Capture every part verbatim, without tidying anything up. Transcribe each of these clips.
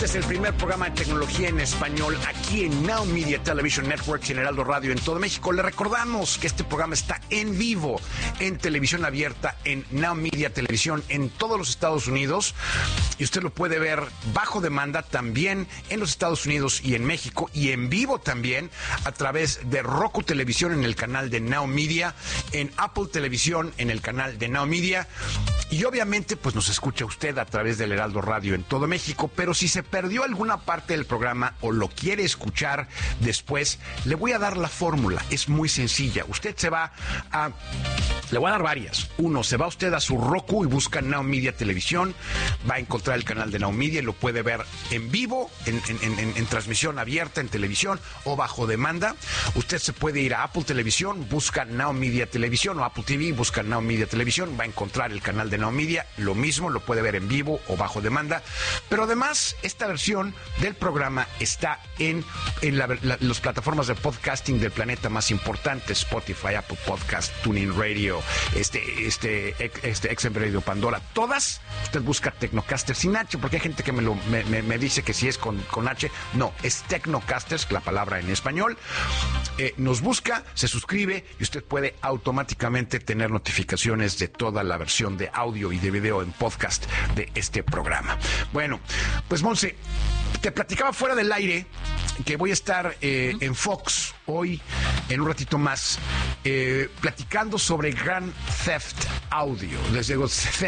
Este es el primer programa de tecnología en español aquí en Now Media Television Network y en Heraldo Radio en todo México. Le recordamos que este programa está en vivo en televisión abierta en Now Media Televisión en todos los Estados Unidos y usted lo puede ver bajo demanda también en los Estados Unidos y en México y en vivo también a través de Roku Televisión en el canal de Now Media, en Apple Televisión en el canal de Now Media y obviamente pues nos escucha usted a través del Heraldo Radio en todo México, pero si se perdió alguna parte del programa o lo quiere escuchar después, le voy a dar la fórmula. Es muy sencilla. Usted se va a... Le voy a dar varias. Uno, se va usted a su Roku y busca Now Media Televisión. Va a encontrar el canal de Now Media y lo puede ver en vivo, en, en, en, en transmisión abierta, en televisión o bajo demanda. Usted se puede ir a Apple Televisión, busca Now Media Televisión o Apple T V, busca Now Media Televisión. Va a encontrar el canal de Now Media. Lo mismo, lo puede ver en vivo o bajo demanda. Pero además, esta versión del programa está en, en la, la, las plataformas de podcasting del planeta más importantes: Spotify, Apple Podcast, TuneIn Radio, este, este, este, X M Radio, Pandora. Todas, usted busca Tecnocasters sin H, porque hay gente que me, lo, me, me, me dice que si es con, con H. No, es Tecnocasters, la palabra en español. Eh, nos busca, se suscribe y usted puede automáticamente tener notificaciones de toda la versión de audio y de video en podcast de este programa. Bueno, pues Monse, te platicaba fuera del aire que voy a estar eh, en Fox hoy, en un ratito más, eh, platicando sobre Grand Theft Audio. Les digo,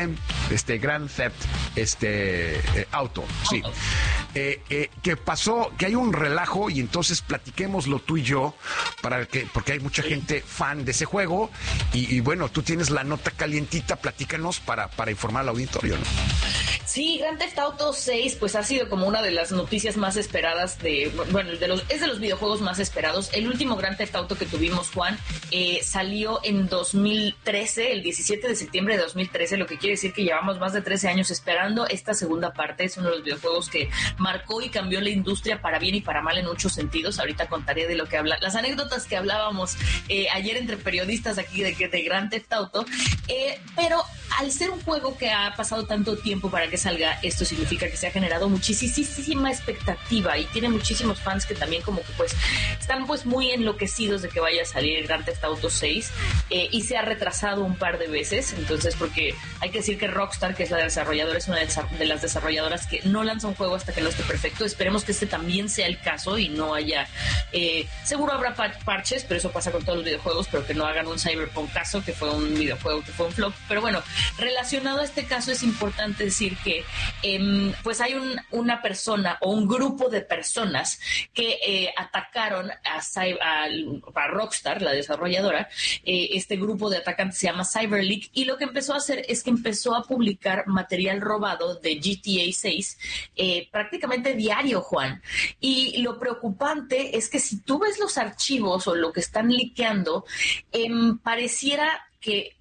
este Grand Theft este, eh, Auto, sí. Eh, eh, que pasó, que hay un relajo y entonces platiquémoslo tú y yo, para que, porque hay mucha gente fan de ese juego y, y bueno, tú tienes la nota calientita, platícanos para, para informar al auditorio, ¿no? Sí, Grand Theft Auto seis pues ha sido como una de las noticias más esperadas de, bueno, de los, es de los videojuegos más esperados. El último Grand Theft Auto que tuvimos, Juan, eh, salió en dos mil trece, el diecisiete de septiembre de dos mil trece, lo que quiere decir que llevamos más de trece años esperando esta segunda parte. Es uno de los videojuegos que marcó y cambió la industria para bien y para mal en muchos sentidos. Ahorita contaré de lo que habla, las anécdotas que hablábamos eh, ayer entre periodistas aquí de, de Grand Theft Auto, eh, pero al ser un juego que ha pasado tanto tiempo para que salga, esto significa que se ha generado muchísima expectativa y tiene muchísimos fans que también como que pues están pues muy enloquecidos de que vaya a salir Grand Theft Auto seis, eh, y se ha retrasado un par de veces. Entonces, porque hay que decir que Rockstar, que es la desarrolladora, es una de las desarrolladoras que no lanza un juego hasta que no esté perfecto. Esperemos que este también sea el caso y no haya, eh, seguro habrá parches, pero eso pasa con todos los videojuegos, pero que no hagan un Cyberpunk caso, que fue un videojuego que fue un flop. Pero bueno, relacionado a este caso es importante decir que eh, pues hay un, una persona o un grupo de personas que eh, atacaron a, a, a Rockstar, la desarrolladora. Eh, este grupo de atacantes se llama CyberLeak y lo que empezó a hacer es que empezó a publicar material robado de G T A seis eh, prácticamente diario, Juan. Y lo preocupante es que si tú ves los archivos o lo que están liqueando, eh, pareciera que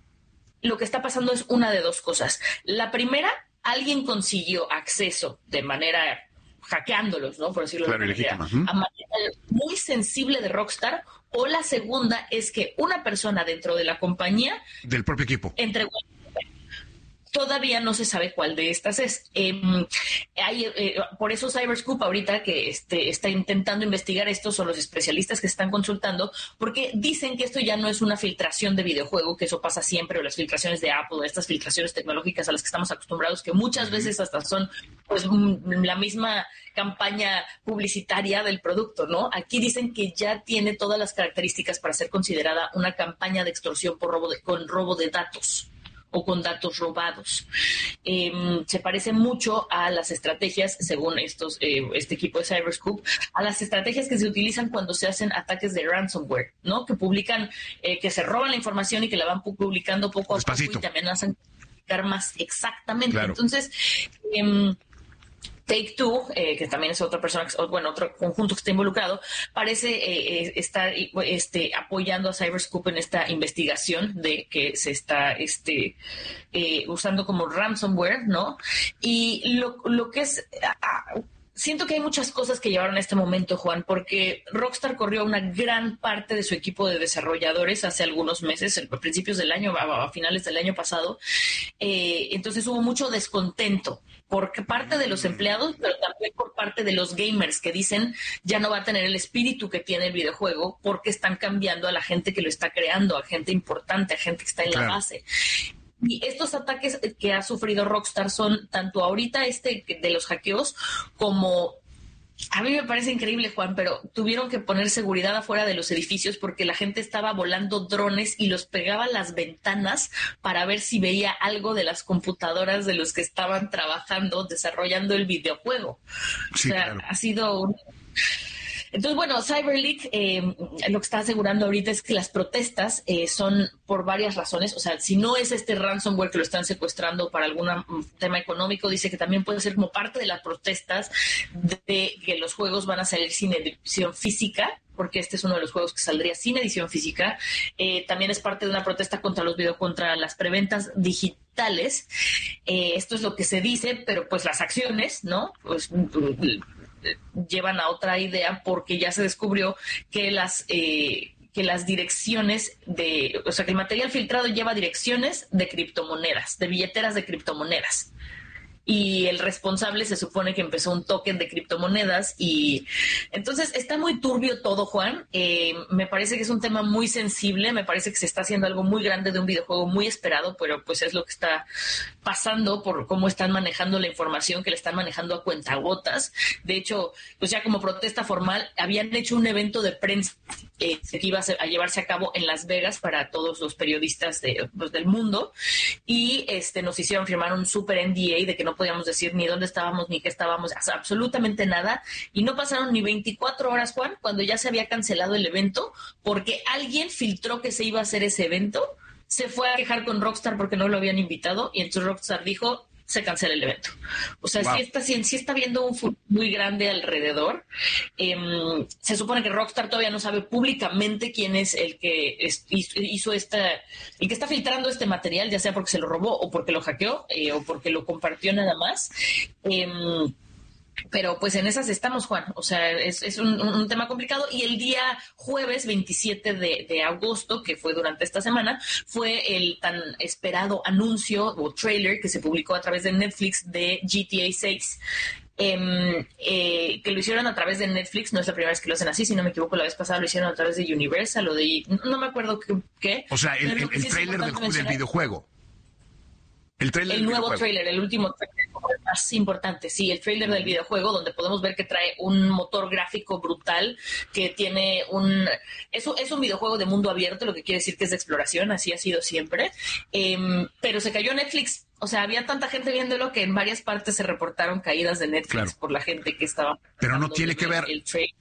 lo que está pasando es una de dos cosas. La primera, alguien consiguió acceso de manera hackeándolos, ¿no? Por decirlo claro, de alguna manera, uh-huh. a material muy sensible de Rockstar. O la segunda es que una persona dentro de la compañía del propio equipo entregó. Todavía no se sabe cuál de estas es. Eh, hay, eh, por eso Cyberscoop ahorita que este, está intentando investigar esto, son los especialistas que están consultando, porque dicen que esto ya no es una filtración de videojuego, que eso pasa siempre, o las filtraciones de Apple, estas filtraciones tecnológicas a las que estamos acostumbrados, que muchas veces hasta son pues la misma campaña publicitaria del producto, ¿no? Aquí dicen que ya tiene todas las características para ser considerada una campaña de extorsión por robo de, con robo de datos o con datos robados. Eh, se parece mucho a las estrategias, según estos eh, este equipo de Cyberscoop, a las estrategias que se utilizan cuando se hacen ataques de ransomware, ¿no? Que publican, eh, que se roban la información y que la van publicando poco a Despacito. poco y te amenazan publicar más exactamente. Claro. Entonces, eh, Take-Two, eh, que también es otra persona, bueno, otro conjunto que está involucrado, parece eh, estar este, apoyando a Cyberscoop en esta investigación de que se está este, eh, usando como ransomware, ¿no? Y lo, lo que es... Ah, siento que hay muchas cosas que llevaron a este momento, Juan, porque Rockstar corrió una gran parte de su equipo de desarrolladores hace algunos meses, a principios del año, a finales del año pasado. Eh, entonces hubo mucho descontento por parte de los empleados, pero también por parte de los gamers que dicen ya no va a tener el espíritu que tiene el videojuego porque están cambiando a la gente que lo está creando, a gente importante, a gente que está en claro. la base. Y estos ataques que ha sufrido Rockstar son tanto ahorita este de los hackeos como... A mí me parece increíble, Juan, pero tuvieron que poner seguridad afuera de los edificios porque la gente estaba volando drones y los pegaba a las ventanas para ver si veía algo de las computadoras de los que estaban trabajando, desarrollando el videojuego. Sí, o sea, claro. ha sido un... Entonces, bueno, CyberLeak eh, lo que está asegurando ahorita es que las protestas eh, son por varias razones. O sea, si no es este ransomware que lo están secuestrando para algún tema económico, dice que también puede ser como parte de las protestas de que los juegos van a salir sin edición física, porque este es uno de los juegos que saldría sin edición física. Eh, también es parte de una protesta contra los videos, contra las preventas digitales. Eh, esto es lo que se dice, pero pues las acciones, ¿no? Pues... llevan a otra idea porque ya se descubrió que las eh, que las direcciones de, o sea, que el material filtrado lleva direcciones de criptomonedas, de billeteras de criptomonedas. Y el responsable se supone que empezó un token de criptomonedas y entonces está muy turbio todo, Juan. Eh, me parece que es un tema muy sensible, me parece que se está haciendo algo muy grande de un videojuego muy esperado, pero pues es lo que está pasando por cómo están manejando la información, que le están manejando a cuentagotas. De hecho, pues ya como protesta formal, habían hecho un evento de prensa eh, que iba a, ser, a llevarse a cabo en Las Vegas para todos los periodistas de, pues, del mundo y este nos hicieron firmar un super N D A de que no podíamos decir ni dónde estábamos ni qué estábamos, o sea, absolutamente nada, y no pasaron ni veinticuatro horas, Juan, cuando ya se había cancelado el evento porque alguien filtró que se iba a hacer ese evento, se fue a quejar con Rockstar porque no lo habían invitado y entonces Rockstar dijo se cancela el evento. O sea, wow. sí, está, sí, sí está viendo un futuro muy grande alrededor. Eh, se supone que Rockstar todavía no sabe públicamente quién es el que es, hizo esta, el que está filtrando este material, ya sea porque se lo robó o porque lo hackeó eh, o porque lo compartió nada más. Eh, Pero pues en esas estamos, Juan. O sea, es, es un, un tema complicado. Y el día jueves veintisiete de, de agosto, que fue durante esta semana, fue el tan esperado anuncio o trailer que se publicó a través de Netflix de G T A seis. Eh, eh, que lo hicieron a través de Netflix. No es la primera vez que lo hacen así, si no me equivoco, la vez pasada lo hicieron a través de Universal o de... No me acuerdo qué. qué o sea, el, el, el sí trailer del, del videojuego. El, trailer el nuevo trailer, el último trailer más importante, sí, el trailer del videojuego, donde podemos ver que trae un motor gráfico brutal, que tiene un... Es un, es un videojuego de mundo abierto, lo que quiere decir que es de exploración, así ha sido siempre, eh, pero se cayó Netflix. O sea, había tanta gente viéndolo que en varias partes se reportaron caídas de Netflix claro. por la gente que estaba... Pero no tiene que ver... El trailer.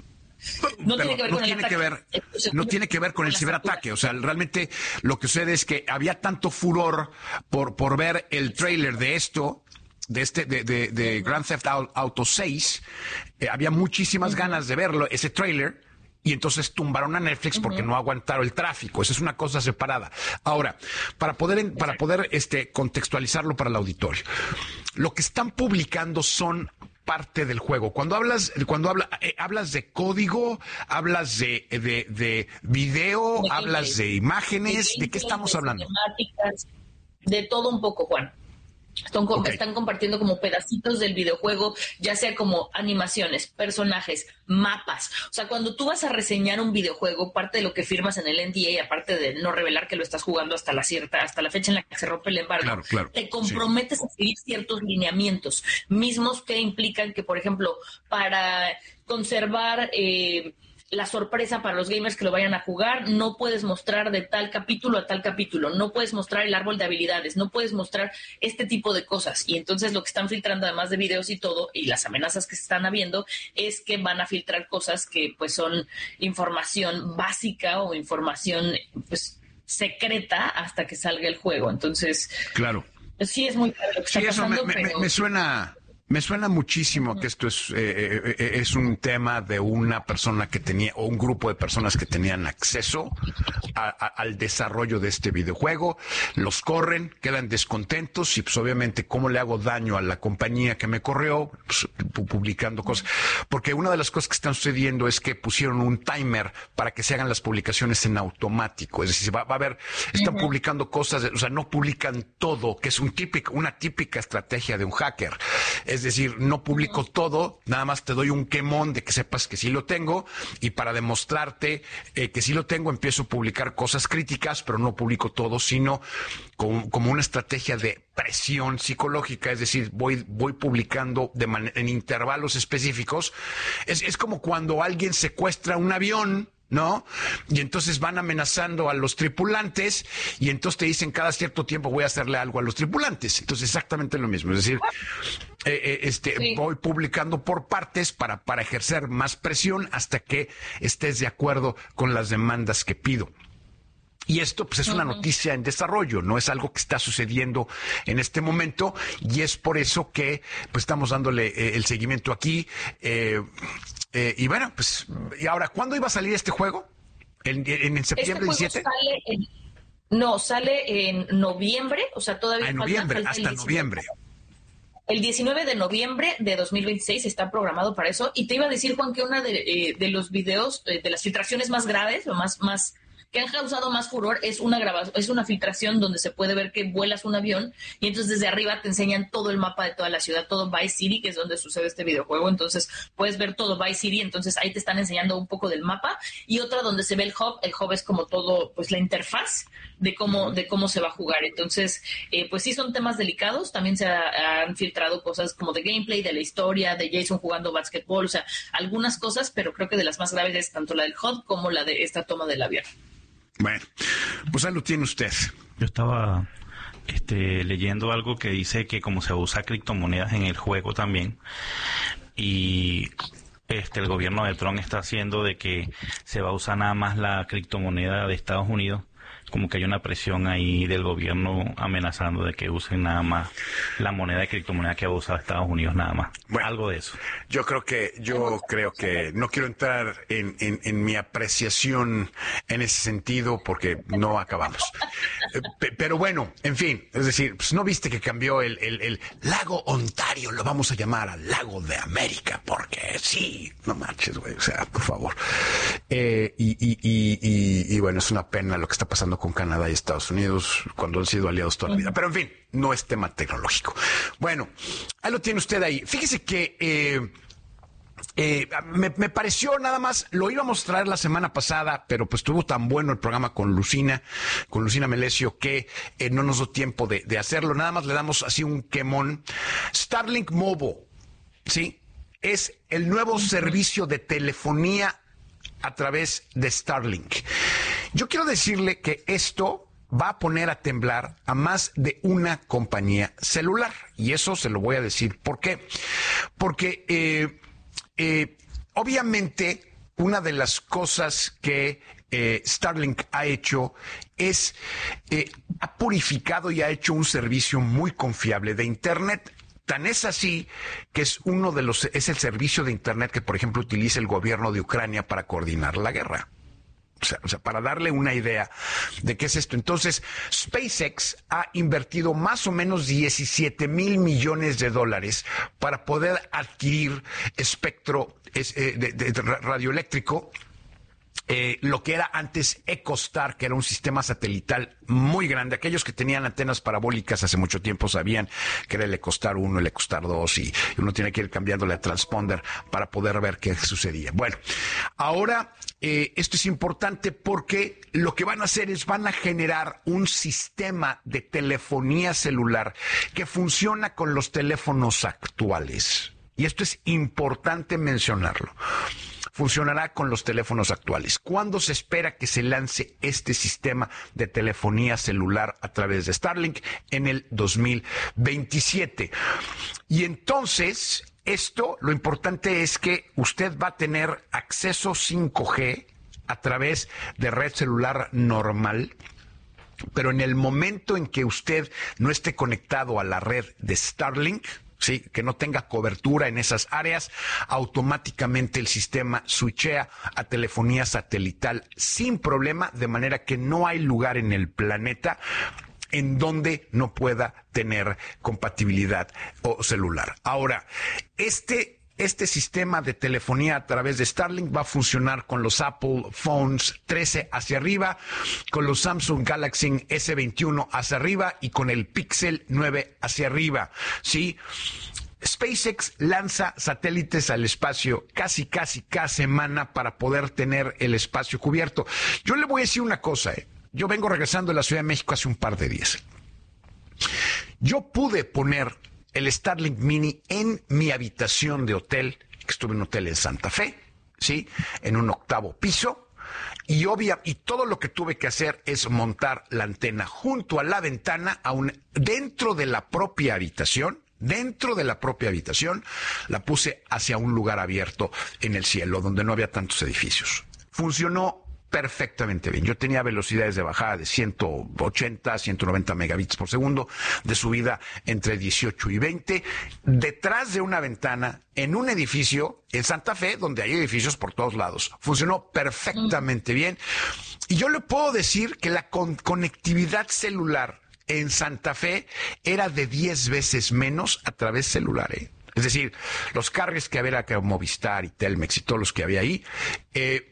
No Pero tiene que ver no con tiene el que ver, no tiene que ver con el ciberataque. O sea, realmente lo que sucede es que había tanto furor por, por ver el tráiler de esto, de este, de, de, de Grand Theft Auto seis, eh, había muchísimas uh-huh. ganas de verlo, ese tráiler, y entonces tumbaron a Netflix porque uh-huh. no aguantaron el tráfico. Esa es una cosa separada. Ahora, para poder, para poder este, contextualizarlo para el auditorio, lo que están publicando son parte del juego. Cuando hablas, cuando habla, eh, hablas de código, hablas de, de, de video, de hablas de imágenes, ¿de, de qué estamos hablando? De todo un poco, Juan. Están, okay. están compartiendo como pedacitos del videojuego, ya sea como animaciones, personajes, mapas. O sea, cuando tú vas a reseñar un videojuego, parte de lo que firmas en el N D A, aparte de no revelar que lo estás jugando hasta la cierta, hasta la fecha en la que se rompe el embargo, claro, claro. te comprometes sí. a seguir ciertos lineamientos, mismos que implican que, por ejemplo, para conservar... Eh, la sorpresa para los gamers que lo vayan a jugar, no puedes mostrar de tal capítulo a tal capítulo, no puedes mostrar el árbol de habilidades, no puedes mostrar este tipo de cosas. Y entonces lo que están filtrando, además de videos y todo, y las amenazas que se están habiendo, es que van a filtrar cosas que pues son información básica o información pues secreta hasta que salga el juego. Entonces, claro. Sí es muy claro lo que sí, está eso pasando, me, pero... me, me suena... Me suena muchísimo que esto es, eh, eh, es un tema de una persona que tenía, o un grupo de personas que tenían acceso a, a, al desarrollo de este videojuego, los corren, quedan descontentos y pues obviamente cómo le hago daño a la compañía que me corrió, pues, publicando cosas. Porque una de las cosas que están sucediendo es que pusieron un timer para que se hagan las publicaciones en automático. Es decir, va, va a haber, están uh-huh. publicando cosas, o sea, no publican todo, que es un típico, una típica estrategia de un hacker. Es decir, no publico todo, nada más te doy un quemón de que sepas que sí lo tengo, y para demostrarte eh, que sí lo tengo, empiezo a publicar cosas críticas, pero no publico todo, sino como, como una estrategia de presión psicológica. Es decir, voy, voy publicando de man- en intervalos específicos. Es, es como cuando alguien secuestra un avión, ¿no? Y entonces van amenazando a los tripulantes y entonces te dicen cada cierto tiempo voy a hacerle algo a los tripulantes. Entonces exactamente lo mismo. Es decir, eh, eh, este, sí. voy publicando por partes para, para ejercer más presión hasta que estés de acuerdo con las demandas que pido. Y esto pues es una noticia en desarrollo, no es algo que está sucediendo en este momento, y es por eso que pues estamos dándole eh, el seguimiento aquí. Eh, eh, y bueno, pues, y ahora, ¿cuándo iba a salir este juego? ¿En, en, en septiembre este diecisiete? Sale en, no, sale en noviembre, o sea, todavía ah, en falta, noviembre, falta hasta noviembre. El diecinueve de noviembre de dos mil veintiséis está programado para eso. Y te iba a decir, Juan, que una de, eh, de los videos, eh, de las filtraciones más graves, o más, más que han causado más furor, es una grabación, es una filtración donde se puede ver que vuelas un avión y entonces desde arriba te enseñan todo el mapa de toda la ciudad, todo Vice City, que es donde sucede este videojuego. Entonces puedes ver todo Vice City, entonces ahí te están enseñando un poco del mapa, y otra donde se ve el hub. El hub es como todo, pues la interfaz de cómo, de cómo se va a jugar. Entonces, eh, pues sí son temas delicados. También se ha, han filtrado cosas como de gameplay, de la historia, de Jason jugando básquetbol, o sea, algunas cosas, pero creo que de las más graves es tanto la del hub como la de esta toma del avión. Bueno, pues ahí lo tiene usted. Yo estaba este, leyendo algo que dice que como se usa criptomonedas en el juego también, y este el gobierno de Trump está haciendo de que se va a usar nada más la criptomoneda de Estados Unidos, como que hay una presión ahí del gobierno amenazando de que usen nada más la moneda de criptomoneda que ha usado Estados Unidos nada más. Bueno, algo de eso. Yo creo que, yo creo que no quiero entrar en, en, en mi apreciación en ese sentido porque no acabamos. P- pero bueno, en fin, es decir, pues no viste que cambió el, el, el lago Ontario, lo vamos a llamar al lago de América, porque sí, no manches, güey, o sea, por favor. Eh, y, y, y, y, y bueno, es una pena lo que está pasando con Canadá y Estados Unidos cuando han sido aliados toda la vida. Pero en fin, no es tema tecnológico. Bueno, ahí lo tiene usted ahí. Fíjese que eh, eh, me, me pareció nada más, lo íbamos a traer la semana pasada, pero pues estuvo tan bueno el programa con Lucina, con Lucina Melesio, que eh, no nos dio tiempo de, de hacerlo. Nada más le damos así un quemón. Starlink Mobile, ¿sí? Es el nuevo servicio de telefonía a través de Starlink. Yo quiero decirle que esto va a poner a temblar a más de una compañía celular. Y eso se lo voy a decir. ¿Por qué? Porque eh, eh, obviamente una de las cosas que eh, Starlink ha hecho es, eh, ha purificado y ha hecho un servicio muy confiable de Internet. Tan es así que es uno de los, es el servicio de Internet que, por ejemplo, utiliza el gobierno de Ucrania para coordinar la guerra. O sea, o sea, para darle una idea de qué es esto. Entonces, SpaceX ha invertido más o menos diecisiete mil millones de dólares para poder adquirir espectro eh, de, de, de radioeléctrico. Eh, lo que era antes EchoStar, que era un sistema satelital muy grande. Aquellos que tenían antenas parabólicas hace mucho tiempo sabían que era el EchoStar uno, el EchoStar dos, y uno tiene que ir cambiándole a transponder para poder ver qué sucedía. Bueno, ahora eh, esto es importante porque lo que van a hacer es van a generar un sistema de telefonía celular que funciona con los teléfonos actuales. Y esto es importante mencionarlo. Funcionará con los teléfonos actuales. ¿Cuándo se espera que se lance este sistema de telefonía celular a través de Starlink? En el dos mil veintisiete. Y entonces, esto, lo importante es que usted va a tener acceso cinco G a través de red celular normal. Pero en el momento en que usted no esté conectado a la red de Starlink, ¿sí? Que no tenga cobertura en esas áreas, automáticamente el sistema switchea a telefonía satelital sin problema, de manera que no hay lugar en el planeta en donde no pueda tener compatibilidad o celular. Ahora, este Este sistema de telefonía a través de Starlink va a funcionar con los Apple Phones trece hacia arriba, con los Samsung Galaxy ese veintiuno hacia arriba y con el Pixel nueve hacia arriba, ¿sí? SpaceX lanza satélites al espacio casi, casi cada semana para poder tener el espacio cubierto. Yo le voy a decir una cosa, ¿eh? Yo vengo regresando de la Ciudad de México hace un par de días. Yo pude poner el Starlink Mini en mi habitación de hotel, que estuve en un hotel en Santa Fe, ¿sí? En un octavo piso. Y obvia, y todo lo que tuve que hacer es montar la antena junto a la ventana, aún dentro de la propia habitación. Dentro de la propia habitación, la puse hacia un lugar abierto en el cielo, donde no había tantos edificios. Funcionó perfectamente bien. Yo tenía velocidades de bajada de ciento ochenta, ciento noventa megabits por segundo, de subida entre dieciocho y veinte, detrás de una ventana, en un edificio, en Santa Fe, donde hay edificios por todos lados. Funcionó perfectamente bien. Y yo le puedo decir que la con- conectividad celular en Santa Fe era de diez veces menos a través celular, ¿eh? Es decir, los carriers que había, que Movistar y Telmex y todos los que había ahí, eh,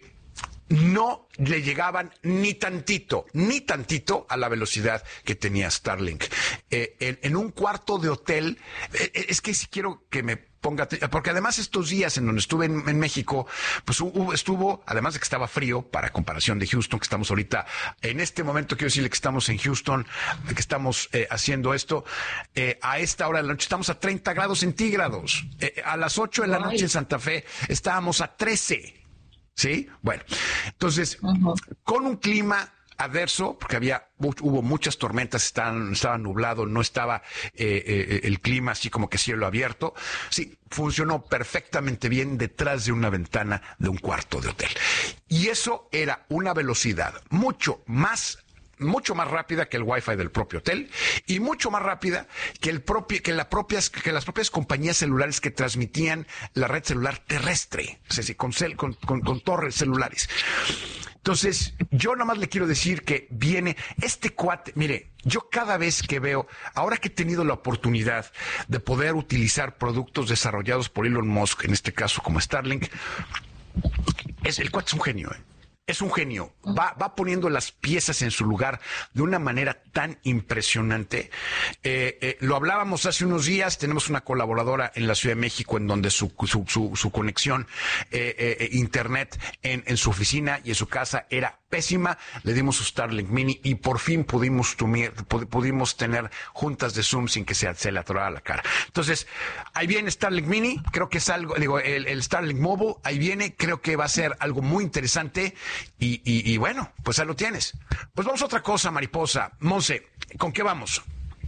no le llegaban ni tantito, ni tantito a la velocidad que tenía Starlink. Eh, en, en un cuarto de hotel, eh, es que si quiero que me ponga, porque además estos días en donde estuve en, en México, pues hubo, estuvo, además de que estaba frío, para comparación de Houston, que estamos ahorita, en este momento quiero decirle que estamos en Houston, que estamos eh, haciendo esto, eh, a esta hora de la noche estamos a treinta grados centígrados, eh, a las ocho de la noche en Santa Fe estábamos a trece. ¿Sí? Bueno, entonces, uh-huh. con un clima adverso, porque había, hubo muchas tormentas, estaban, estaba nublado, no estaba eh, eh, el clima así como que cielo abierto, sí, funcionó perfectamente bien detrás de una ventana de un cuarto de hotel. Y eso era una velocidad mucho más mucho más rápida que el Wi-Fi del propio hotel y mucho más rápida que el propio, que la propias, que las propias compañías celulares que transmitían la red celular terrestre, es decir, con, cel, con, con, con torres celulares. Entonces, yo nada más le quiero decir que viene este cuate, mire, yo cada vez que veo, ahora que he tenido la oportunidad de poder utilizar productos desarrollados por Elon Musk, en este caso como Starlink, es, el cuate es un genio, ¿eh? Es un genio, va, va poniendo las piezas en su lugar de una manera tan impresionante. Eh, eh, lo hablábamos hace unos días, tenemos una colaboradora en la Ciudad de México en donde su, su, su, su conexión eh, eh, internet en, en su oficina y en su casa era pésima. Le dimos su Starlink Mini y por fin pudimos, tumir, pudimos tener juntas de Zoom sin que se, se le atorara la cara. Entonces, ahí viene Starlink Mini, creo que es algo, digo, el, el Starlink Mobile, ahí viene, creo que va a ser algo muy interesante. Y, y, y bueno, pues ahí lo tienes. Pues vamos a otra cosa, mariposa. Monse, ¿con qué vamos?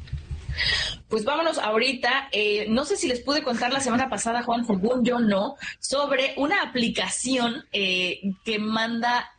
Pues vámonos ahorita. Eh, no sé si les pude contar la semana pasada, Juan, según yo no, sobre una aplicación eh, que manda,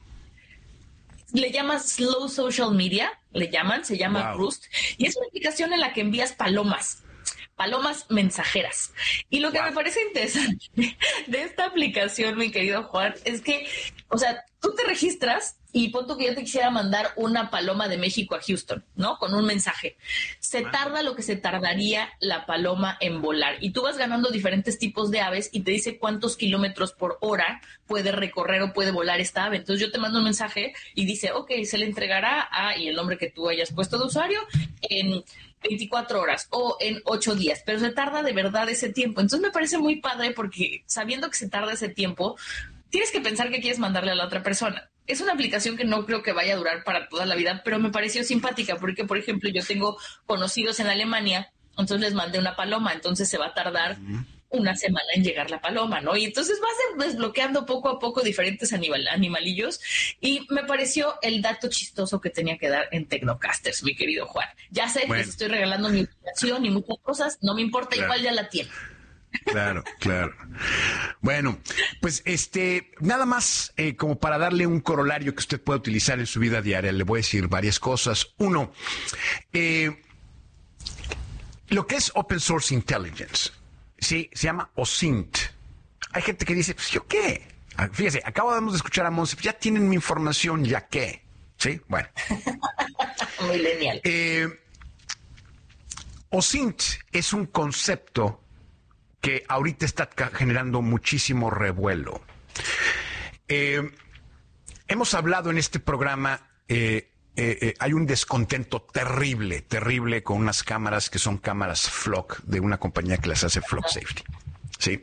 le llaman Slow Social Media, le llaman, se llama wow. Roost, y es una aplicación en la que envías palomas. Palomas mensajeras. Y lo que wow. me parece interesante de esta aplicación, mi querido Juan, es que, o sea, tú te registras y pon tú que yo te quisiera mandar una paloma de México a Houston, ¿no? Con un mensaje. Se wow. tarda lo que se tardaría la paloma en volar. Y tú vas ganando diferentes tipos de aves y te dice cuántos kilómetros por hora puede recorrer o puede volar esta ave. Entonces yo te mando un mensaje y dice, ok, se le entregará a, y el nombre que tú hayas puesto de usuario, en veinticuatro horas o en ocho días, pero se tarda de verdad ese tiempo. Entonces me parece muy padre porque sabiendo que se tarda ese tiempo, tienes que pensar que quieres mandarle a la otra persona. Es una aplicación que no creo que vaya a durar para toda la vida, pero me pareció simpática porque, por ejemplo, yo tengo conocidos en Alemania, entonces les mandé una paloma, entonces se va a tardar uh-huh. una semana en llegar la paloma, ¿no? Y entonces vas desbloqueando poco a poco diferentes animal, animalillos y me pareció el dato chistoso que tenía que dar en Tecnocasters, mi querido Juan. Ya sé bueno. que les estoy regalando mi información y muchas cosas, no me importa, claro. igual ya la tiene. Claro, claro. Bueno, pues este, nada más eh, como para darle un corolario que usted pueda utilizar en su vida diaria, le voy a decir varias cosas. Uno, eh, lo que es Open Source Intelligence, sí, se llama O S I N T. Hay gente que dice, pues, ¿yo qué? Fíjese, acabamos de escuchar a Monse, ya tienen mi información, ¿ya qué? Sí, bueno. Muy lineal. Eh, O S I N T es un concepto que ahorita está generando muchísimo revuelo. Eh, hemos hablado en este programa, eh, eh, eh, hay un descontento terrible, terrible con unas cámaras que son cámaras Flock, de una compañía que las hace Flock Safety. ¿Sí?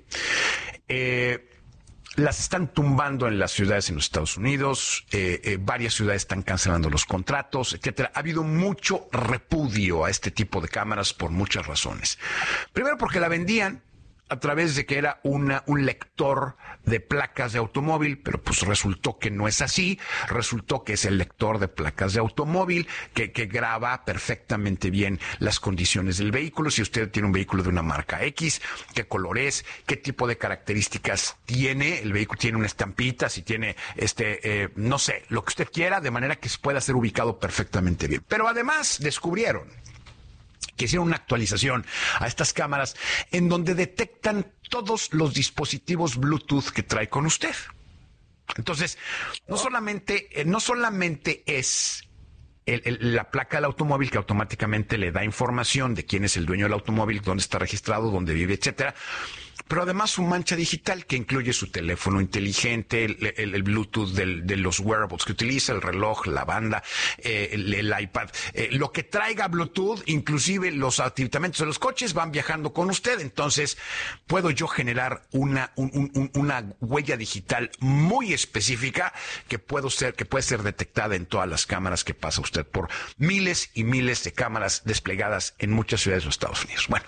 Eh, las están tumbando en las ciudades en los Estados Unidos, eh, eh, varias ciudades están cancelando los contratos, etcétera. Ha habido mucho repudio a este tipo de cámaras por muchas razones. Primero porque la vendían a través de que era una, un lector de placas de automóvil, pero pues resultó que no es así, resultó que es el lector de placas de automóvil que, que graba perfectamente bien las condiciones del vehículo. Si usted tiene un vehículo de una marca X, qué color es, qué tipo de características tiene, el vehículo tiene una estampita, si tiene, este, eh, no sé, lo que usted quiera, de manera que pueda ser ubicado perfectamente bien. Pero además descubrieron que hicieron una actualización a estas cámaras en donde detectan todos los dispositivos Bluetooth que trae con usted. Entonces, no solamente, no solamente es el, el, la placa del automóvil que automáticamente le da información de quién es el dueño del automóvil, dónde está registrado, dónde vive, etcétera, pero además su mancha digital que incluye su teléfono inteligente, el, el, el Bluetooth del, de los wearables que utiliza, el reloj, la banda, eh, el, el iPad, eh, lo que traiga Bluetooth, inclusive los aditamentos de los coches van viajando con usted. Entonces puedo yo generar una, un, un, una huella digital muy específica que puedo ser, que puede ser detectada en todas las cámaras que pasa usted por miles y miles de cámaras desplegadas en muchas ciudades de los Estados Unidos. Bueno,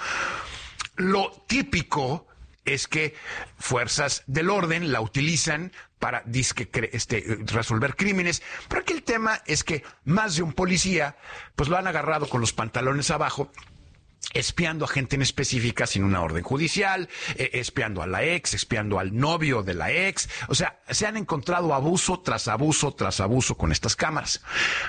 lo típico es que fuerzas del orden la utilizan para disque, este, resolver crímenes, pero aquí el tema es que más de un policía pues lo han agarrado con los pantalones abajo, espiando a gente en específica sin una orden judicial, eh, espiando a la ex, espiando al novio de la ex. O sea, se han encontrado abuso tras abuso tras abuso con estas cámaras.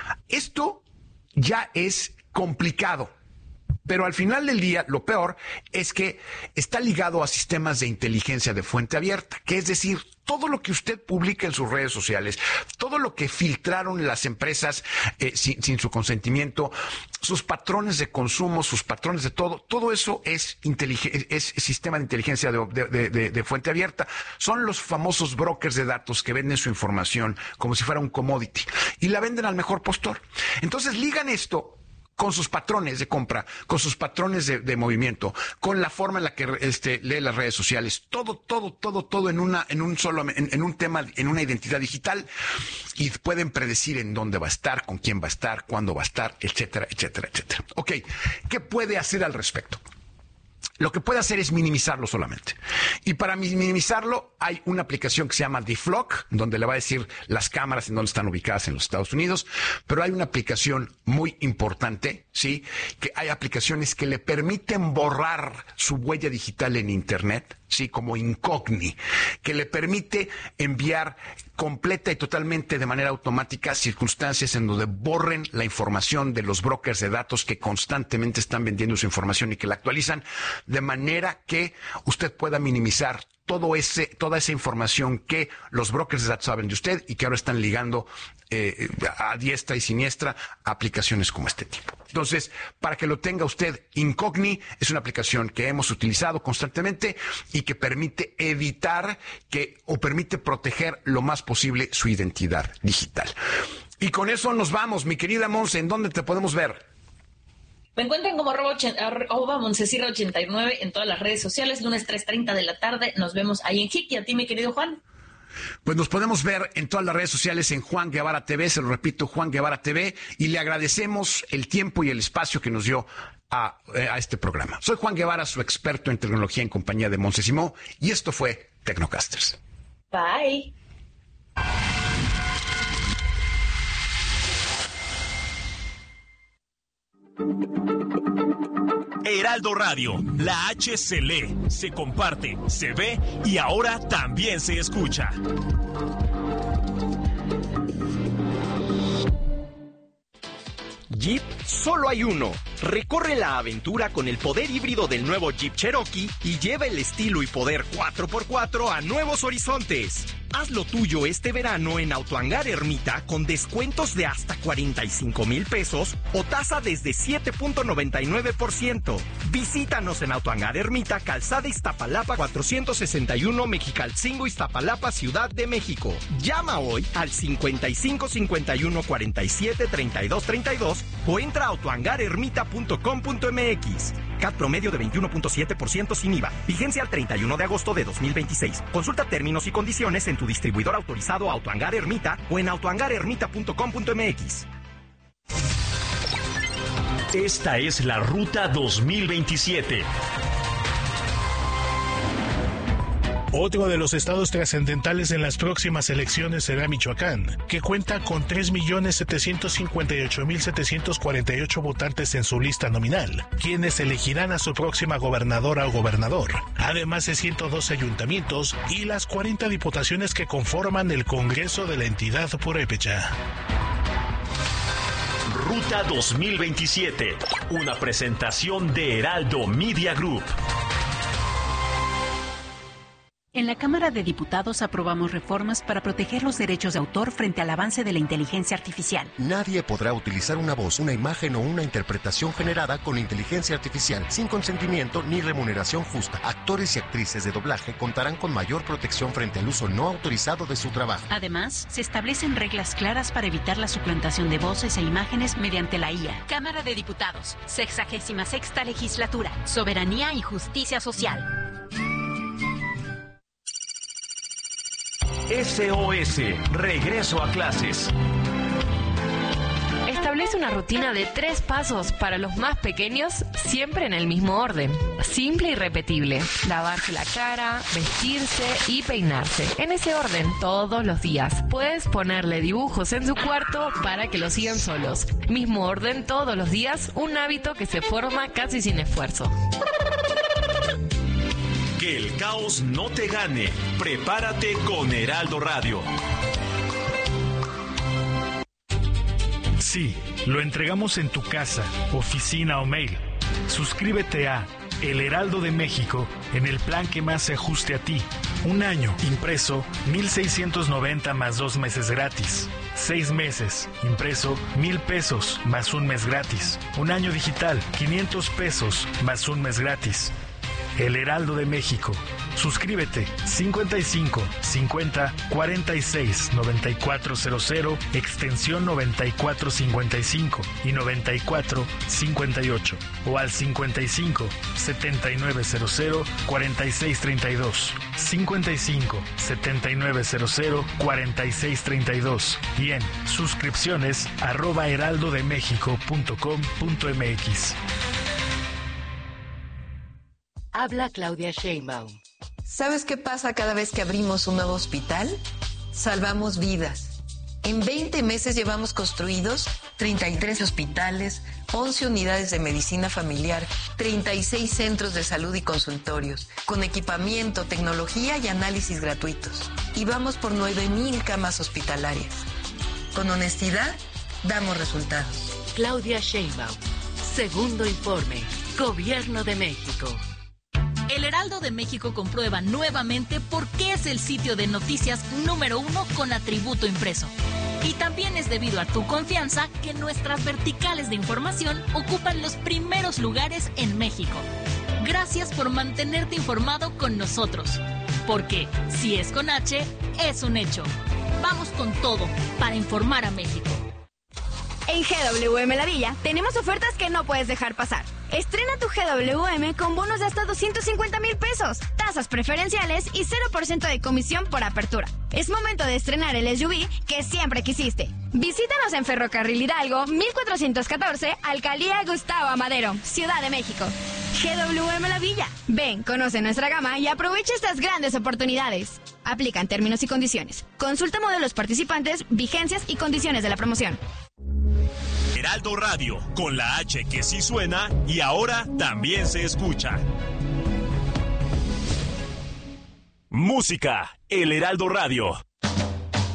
Esto ya es complicado. Pero al final del día, lo peor es que está ligado a sistemas de inteligencia de fuente abierta, que es decir, todo lo que usted publica en sus redes sociales, todo lo que filtraron las empresas eh, sin, sin su consentimiento, sus patrones de consumo, sus patrones de todo, todo eso es, es sistema de inteligencia de, de, de, de fuente abierta. Son los famosos brokers de datos que venden su información como si fuera un commodity y la venden al mejor postor. Entonces ligan esto con sus patrones de compra, con sus patrones de, de movimiento, con la forma en la que este, lee las redes sociales, todo, todo, todo, todo en una, en un solo, en, en un tema, en una identidad digital, y pueden predecir en dónde va a estar, con quién va a estar, cuándo va a estar, etcétera, etcétera, etcétera. Ok, ¿qué puede hacer al respecto? Lo que puede hacer es minimizarlo solamente. Y para minimizarlo hay una aplicación que se llama D-Flock, donde le va a decir las cámaras en donde están ubicadas en los Estados Unidos. Pero hay una aplicación muy importante, ¿sí? Que hay aplicaciones que le permiten borrar su huella digital en Internet, ¿sí? Como Incogni, que le permite enviar completa y totalmente de manera automática circunstancias en donde borren la información de los brokers de datos que constantemente están vendiendo su información y que la actualizan, de manera que usted pueda minimizar todo ese, toda esa información que los brokers de datos saben de usted y que ahora están ligando eh, a diestra y siniestra a aplicaciones como este tipo. Entonces, para que lo tenga usted, Incogni es una aplicación que hemos utilizado constantemente y que permite evitar que o permite proteger lo más posible su identidad digital. Y con eso nos vamos, mi querida Monse, ¿en dónde te podemos ver? Me encuentran como arroba Monsesirra ochenta y nueve en todas las redes sociales, lunes tres treinta de la tarde. Nos vemos ahí en H I C. Y a ti, mi querido Juan. Pues nos podemos ver en todas las redes sociales en Juan Guevara T V, se lo repito, Juan Guevara T V, y le agradecemos el tiempo y el espacio que nos dio a, a este programa. Soy Juan Guevara, su experto en tecnología en compañía de Monse Simó, y esto fue Tecnocasters. Bye. Heraldo Radio, la H se lee, se comparte, se ve y ahora también se escucha. Jeep solo hay uno Recorre la aventura con el poder híbrido del nuevo Jeep Cherokee y lleva el estilo y poder cuatro por cuatro a nuevos horizontes. Haz lo tuyo este verano en Autohangar Ermita con descuentos de hasta cuarenta y cinco mil pesos o tasa desde siete punto noventa y nueve por ciento. Visítanos en Autohangar Ermita, Calzada Iztapalapa cuatrocientos sesenta y uno, Mexicalcingo, Iztapalapa, Ciudad de México. Llama hoy al cincuenta y cinco cincuenta y uno cuarenta y siete treinta y dos treinta y dos o entra a autohangar ermita punto com punto m x. C A T promedio de veintiuno punto siete por ciento sin I V A. Vigencia al treinta y uno de agosto de dos mil veintiséis. Consulta términos y condiciones en tu distribuidor autorizado Autohangar Ermita o en autohangar ermita punto com punto m x. Esta es la Ruta dos mil veintisiete. Otro de los estados trascendentales en las próximas elecciones será Michoacán, que cuenta con tres millones setecientos cincuenta y ocho mil setecientos cuarenta y ocho votantes en su lista nominal, quienes elegirán a su próxima gobernadora o gobernador, además de ciento doce ayuntamientos y las cuarenta diputaciones que conforman el Congreso de la entidad purépecha. Ruta dos mil veintisiete, una presentación de Heraldo Media Group. En la Cámara de Diputados aprobamos reformas para proteger los derechos de autor frente al avance de la inteligencia artificial. Nadie podrá utilizar una voz, una imagen o una interpretación generada con inteligencia artificial sin consentimiento ni remuneración justa. Actores y actrices de doblaje contarán con mayor protección frente al uso no autorizado de su trabajo. Además, se establecen reglas claras para evitar la suplantación de voces e imágenes mediante la I A. Cámara de Diputados, sexagésima sexta legislatura, soberanía y justicia social. S O S, regreso a clases. Establece una rutina de tres pasos para los más pequeños, siempre en el mismo orden. Simple y repetible. Lavarse la cara, vestirse y peinarse. En ese orden, todos los días. Puedes ponerle dibujos en su cuarto para que lo sigan solos. Mismo orden todos los días, un hábito que se forma casi sin esfuerzo. Que el caos no te gane. Prepárate con Heraldo Radio. Sí, lo entregamos en tu casa, oficina o mail. Suscríbete a El Heraldo de México en el plan que más se ajuste a ti. Un año, impreso, mil seiscientos noventa más dos meses gratis. Seis meses, impreso, mil pesos más un mes gratis. Un año digital, quinientos pesos más un mes gratis. El Heraldo de México. Suscríbete cincuenta y cinco cincuenta cuarenta y seis noventa y cuatro cero cero, extensión noventa y cuatro cincuenta y cinco y noventa y cuatro cincuenta y ocho o al cincuenta y cinco setenta y nueve cero cero cuarenta y seis treinta y dos, cincuenta y cinco setenta y nueve cero cero cuarenta y seis treinta y dos y en suscripciones arroba heraldodemexico punto com punto m x. Habla Claudia Sheinbaum. ¿Sabes qué pasa cada vez que abrimos un nuevo hospital? Salvamos vidas. En veinte meses llevamos construidos treinta y tres hospitales, once unidades de medicina familiar, treinta y seis centros de salud y consultorios, con equipamiento, tecnología y análisis gratuitos. Y vamos por nueve mil camas hospitalarias. Con honestidad, damos resultados. Claudia Sheinbaum. Segundo informe. Gobierno de México. El Heraldo de México comprueba nuevamente por qué es el sitio de noticias número uno con atributo impreso. Y también es debido a tu confianza que nuestras verticales de información ocupan los primeros lugares en México. Gracias por mantenerte informado con nosotros. Porque si es con H, es un hecho. Vamos con todo para informar a México. En G W M La Villa tenemos ofertas que no puedes dejar pasar. Estrena tu G W M con bonos de hasta doscientos cincuenta mil pesos, tasas preferenciales y cero por ciento de comisión por apertura. Es momento de estrenar el S U V que siempre quisiste. Visítanos en Ferrocarril Hidalgo, mil cuatrocientos catorce, Alcaldía Gustavo Amadero, Ciudad de México. G W M La Villa. Ven, conoce nuestra gama y aprovecha estas grandes oportunidades. Aplican términos y condiciones. Consulta modelos participantes, vigencias y condiciones de la promoción. Heraldo Radio, con la H que sí suena y ahora también se escucha. Música, El Heraldo Radio.